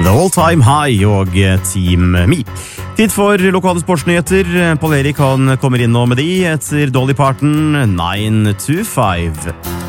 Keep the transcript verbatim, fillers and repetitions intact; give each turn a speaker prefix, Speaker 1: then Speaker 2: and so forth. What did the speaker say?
Speaker 1: The All Time High og Team Me. Tid for lokale sportsnyheter. Paul Erik han kommer inn nå med de etter Dolly Parton nine to five.